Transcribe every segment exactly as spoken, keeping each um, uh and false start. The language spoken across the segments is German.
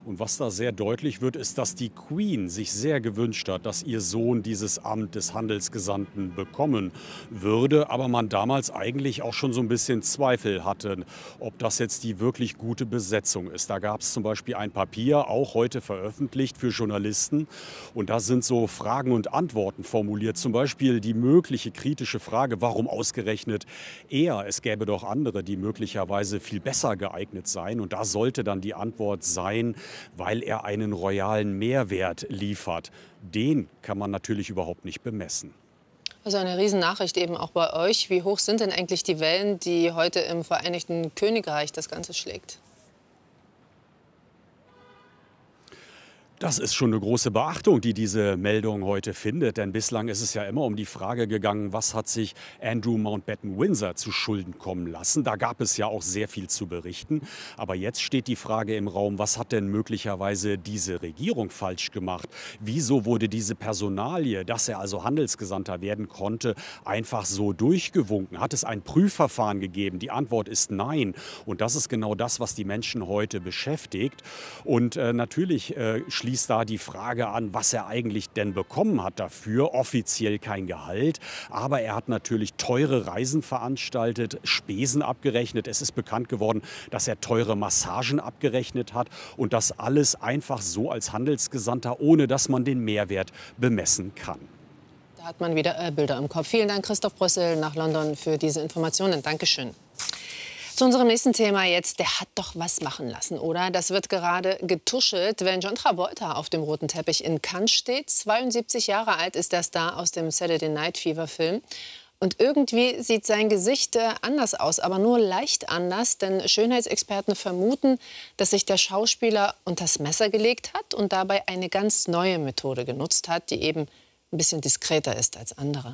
Und was da sehr deutlich wird, ist, dass die Queen sich sehr gewünscht hat, dass ihr Sohn dieses Amt des Handelsgesandten bekommen würde. Aber man damals eigentlich auch schon so ein bisschen Zweifel hatte, ob das jetzt die wirklich gute Besetzung ist. Da gab es zum Beispiel ein Papier, auch heute veröffentlicht für Journalisten. Und da sind so Fragen und Antworten formuliert. Zum Beispiel die mögliche kritische Frage, warum ausgerechnet er? Es gäbe doch andere, die möglicherweise viel besser geeignet seien. Und da sollte dann die Antwort sein, weil er einen royalen Mehrwert liefert. Den kann man natürlich überhaupt nicht bemessen. Also eine Riesennachricht eben auch bei euch. Wie hoch sind denn eigentlich die Wellen, die heute im Vereinigten Königreich das Ganze schlägt? Das ist schon eine große Beachtung, die diese Meldung heute findet. Denn bislang ist es ja immer um die Frage gegangen, was hat sich Andrew Mountbatten-Windsor zu Schulden kommen lassen. Da gab es ja auch sehr viel zu berichten. Aber jetzt steht die Frage im Raum, was hat denn möglicherweise diese Regierung falsch gemacht? Wieso wurde diese Personalie, dass er also Handelsgesandter werden konnte, einfach so durchgewunken? Hat es ein Prüfverfahren gegeben? Die Antwort ist nein. Und das ist genau das, was die Menschen heute beschäftigt. Und äh, natürlich äh, schließt da die Frage an, was er eigentlich denn bekommen hat dafür. Offiziell kein Gehalt, aber er hat natürlich teure Reisen veranstaltet, Spesen abgerechnet. Es ist bekannt geworden, dass er teure Massagen abgerechnet hat und das alles einfach so als Handelsgesandter, ohne dass man den Mehrwert bemessen kann. Da hat man wieder äh, Bilder im Kopf. Vielen Dank, Christoph Brüssel nach London, für diese Informationen. Dankeschön. Zu unserem nächsten Thema jetzt. Der hat doch was machen lassen, oder? Das wird gerade getuschelt, wenn John Travolta auf dem roten Teppich in Cannes steht. zweiundsiebzig Jahre alt ist der Star aus dem Saturday Night Fever Film. Und irgendwie sieht sein Gesicht äh, anders aus, aber nur leicht anders. Denn Schönheitsexperten vermuten, dass sich der Schauspieler unters Messer gelegt hat und dabei eine ganz neue Methode genutzt hat, die eben ein bisschen diskreter ist als andere.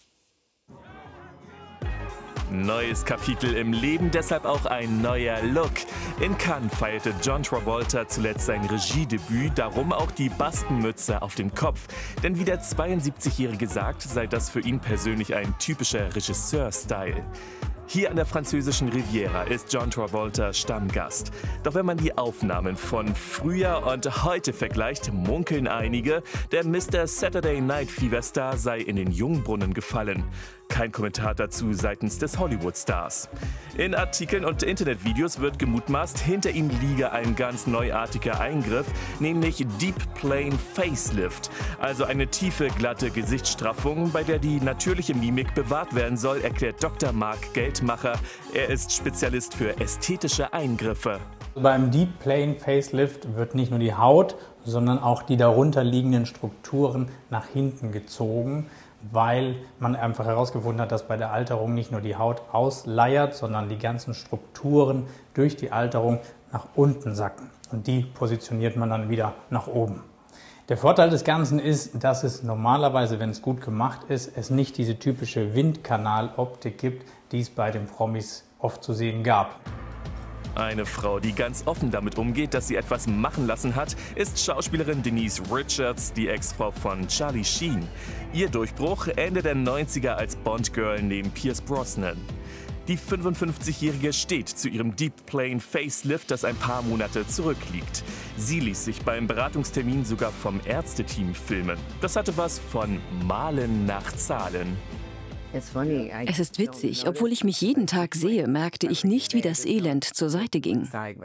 Neues Kapitel im Leben, deshalb auch ein neuer Look. In Cannes feierte John Travolta zuletzt sein Regiedebüt, darum auch die Bastenmütze auf dem Kopf. Denn wie der zweiundsiebzigjährige sagt, sei das für ihn persönlich ein typischer Regisseur-Style. Hier an der französischen Riviera ist John Travolta Stammgast. Doch wenn man die Aufnahmen von früher und heute vergleicht, munkeln einige, der Mister Saturday Night Fever Star sei in den Jungbrunnen gefallen. Kein Kommentar dazu seitens des Hollywood-Stars. In Artikeln und Internetvideos wird gemutmaßt, hinter ihm liege ein ganz neuartiger Eingriff, nämlich Deep Plane Facelift, also eine tiefe, glatte Gesichtsstraffung, bei der die natürliche Mimik bewahrt werden soll, erklärt Doktor Mark Geldmacher. Er ist Spezialist für ästhetische Eingriffe. Beim Deep Plane Facelift wird nicht nur die Haut, sondern auch die darunter liegenden Strukturen nach hinten gezogen, weil man einfach herausgefunden hat, dass bei der Alterung nicht nur die Haut ausleiert, sondern die ganzen Strukturen durch die Alterung nach unten sacken. Und die positioniert man dann wieder nach oben. Der Vorteil des Ganzen ist, dass es normalerweise, wenn es gut gemacht ist, es nicht diese typische Windkanaloptik gibt, die es bei den Promis oft zu sehen gab. Eine Frau, die ganz offen damit umgeht, dass sie etwas machen lassen hat, ist Schauspielerin Denise Richards, die Ex-Frau von Charlie Sheen. Ihr Durchbruch Ende der neunziger als Bond-Girl neben Pierce Brosnan. Die fünfundfünfzigjährige steht zu ihrem Deep Plane Facelift, das ein paar Monate zurückliegt. Sie ließ sich beim Beratungstermin sogar vom Ärzteteam filmen. Das hatte was von Malen nach Zahlen. Es ist witzig, obwohl ich mich jeden Tag sehe, merkte ich nicht, wie das Elend zur Seite ging.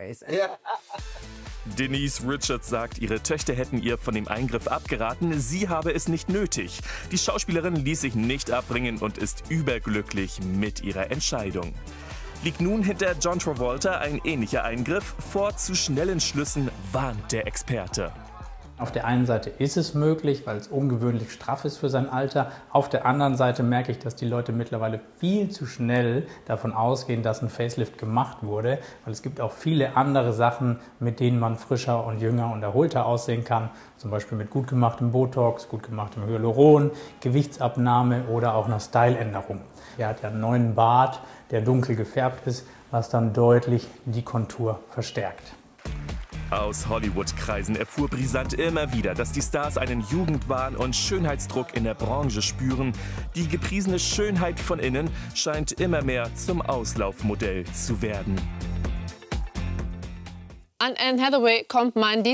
Denise Richards sagt, ihre Töchter hätten ihr von dem Eingriff abgeraten, sie habe es nicht nötig. Die Schauspielerin ließ sich nicht abbringen und ist überglücklich mit ihrer Entscheidung. Liegt nun hinter John Travolta ein ähnlicher Eingriff? Vor zu schnellen Schlüssen warnt der Experte. Auf der einen Seite ist es möglich, weil es ungewöhnlich straff ist für sein Alter. Auf der anderen Seite merke ich, dass die Leute mittlerweile viel zu schnell davon ausgehen, dass ein Facelift gemacht wurde. Weil es gibt auch viele andere Sachen, mit denen man frischer und jünger und erholter aussehen kann. Zum Beispiel mit gut gemachtem Botox, gut gemachtem Hyaluron, Gewichtsabnahme oder auch einer Styleänderung. Er hat ja einen neuen Bart, der dunkel gefärbt ist, was dann deutlich die Kontur verstärkt. Aus Hollywood-Kreisen erfuhr Brisant immer wieder, dass die Stars einen Jugendwahn und Schönheitsdruck in der Branche spüren. Die gepriesene Schönheit von innen scheint immer mehr zum Auslaufmodell zu werden. An Anne Hathaway kommt mein